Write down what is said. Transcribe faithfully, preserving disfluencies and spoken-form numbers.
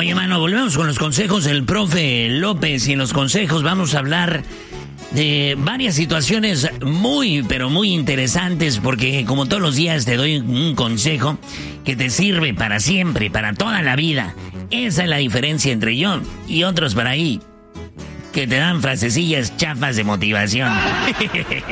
Oye, mano, volvemos con los consejos del profe López. Y en los consejos vamos a hablar de varias situaciones muy, pero muy interesantes. Porque como todos los días te doy un consejo que te sirve para siempre, para toda la vida. Esa es la diferencia entre yo y otros por ahí que te dan frasecillas chafas de motivación.